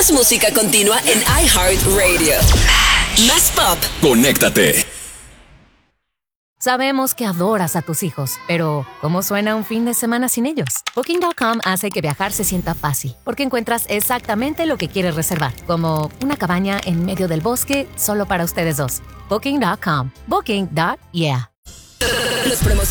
Más música continua en iHeartRadio. Más pop. Conéctate. Sabemos que adoras a tus hijos, pero ¿cómo suena un fin de semana sin ellos? Booking.com hace que viajar se sienta fácil, porque encuentras exactamente lo que quieres reservar, como una cabaña en medio del bosque solo para ustedes dos. Booking.com. Booking.yeah. Los